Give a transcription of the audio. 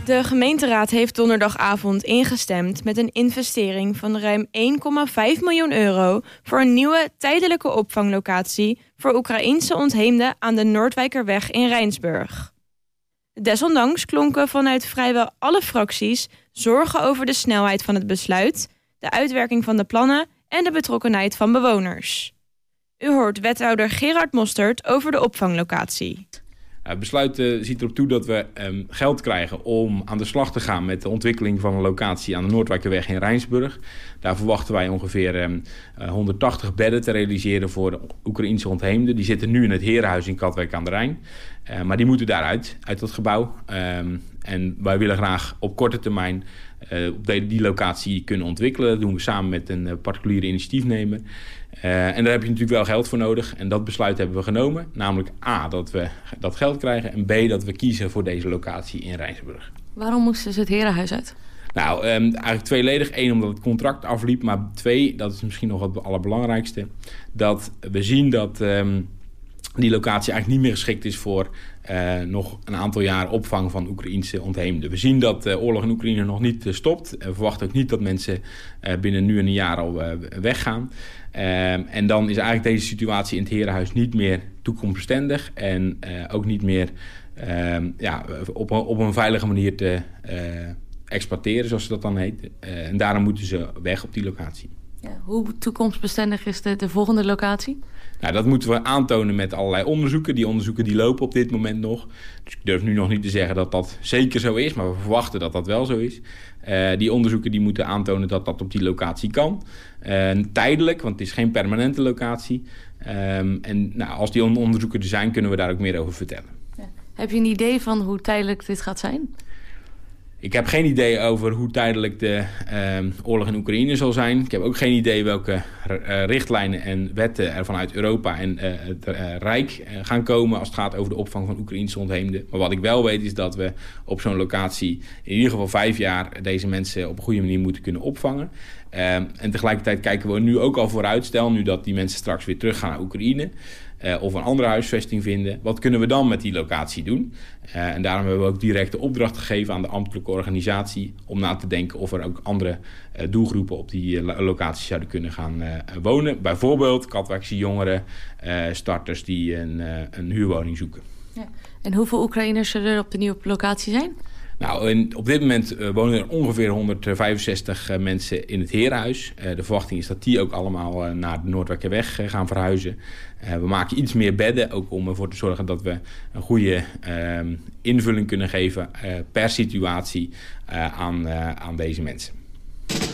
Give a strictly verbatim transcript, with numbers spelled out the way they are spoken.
De gemeenteraad heeft donderdagavond ingestemd met een investering van ruim één komma vijf miljoen euro voor een nieuwe tijdelijke opvanglocatie voor Oekraïense ontheemden aan de Noordwijkerweg in Rijnsburg. Desondanks klonken vanuit vrijwel alle fracties zorgen over de snelheid van het besluit, de uitwerking van de plannen en de betrokkenheid van bewoners. U hoort wethouder Gerard Mostert over de opvanglocatie. Het besluit uh, ziet erop toe dat we um, geld krijgen om aan de slag te gaan met de ontwikkeling van een locatie aan de Noordwijkerweg in Rijnsburg. Daar verwachten wij ongeveer um, uh, honderdtachtig bedden te realiseren voor de Oekraïense ontheemden. Die zitten nu in het Herenhuis in Katwijk aan de Rijn. Uh, maar die moeten daaruit, uit dat gebouw. Um, en wij willen graag op korte termijn uh, op die, die locatie kunnen ontwikkelen. Dat doen we samen met een uh, particuliere initiatiefnemer. Uh, en daar heb je natuurlijk wel geld voor nodig. En dat besluit hebben we genomen. Namelijk A, dat we dat geld krijgen. En B, dat we kiezen voor deze locatie in Rijnsburg. Waarom moesten ze het Herenhuis uit? Nou, um, eigenlijk tweeledig. Eén, omdat het contract afliep. Maar twee, dat is misschien nog het allerbelangrijkste. Dat we zien dat um, die locatie eigenlijk niet meer geschikt is voor uh, nog een aantal jaar opvang van Oekraïense ontheemden. We zien dat de oorlog in Oekraïne nog niet uh, stopt. We verwachten ook niet dat mensen uh, binnen nu en een jaar al uh, weggaan. Um, en dan is eigenlijk deze situatie in het Herenhuis niet meer toekomstbestendig en uh, ook niet meer um, ja, op, een, op een veilige manier te uh, exploiteren, zoals dat dan heet. Uh, en daarom moeten ze weg op die locatie. Ja, hoe toekomstbestendig is de, de volgende locatie? Nou, dat moeten we aantonen met allerlei onderzoeken. Die onderzoeken die lopen op dit moment nog. Dus ik durf nu nog niet te zeggen dat dat zeker zo is, maar we verwachten dat dat wel zo is. Uh, die onderzoeken die moeten aantonen dat dat op die locatie kan. Uh, tijdelijk, want het is geen permanente locatie. Um, en nou, als die onderzoeken er zijn, kunnen we daar ook meer over vertellen. Ja. Heb je een idee van hoe tijdelijk dit gaat zijn? Ik heb geen idee over hoe tijdelijk de uh, oorlog in Oekraïne zal zijn. Ik heb ook geen idee welke uh, richtlijnen en wetten er vanuit Europa en uh, het uh, Rijk uh, gaan komen als het gaat over de opvang van Oekraïense ontheemden. Maar wat ik wel weet is dat we op zo'n locatie in ieder geval vijf jaar deze mensen op een goede manier moeten kunnen opvangen. Uh, en tegelijkertijd kijken we nu ook al vooruit. Stel nu dat die mensen straks weer teruggaan naar Oekraïne. Uh, of een andere huisvesting vinden. Wat kunnen we dan met die locatie doen? Uh, en daarom hebben we ook direct de opdracht gegeven aan de ambtelijke organisatie om na te denken of er ook andere uh, doelgroepen op die uh, locatie zouden kunnen gaan uh, wonen. Bijvoorbeeld Katwijkse jongeren, uh, starters die een, uh, een huurwoning zoeken. Ja. En hoeveel Oekraïners zullen er op de nieuwe locatie zijn? Nou, in, op dit moment uh, wonen er ongeveer honderdvijfenzestig uh, mensen in het Herenhuis. Uh, de verwachting is dat die ook allemaal uh, naar de Noordwijkerweg uh, gaan verhuizen. Uh, we maken iets meer bedden, ook om ervoor te zorgen dat we een goede uh, invulling kunnen geven uh, per situatie uh, aan, uh, aan deze mensen.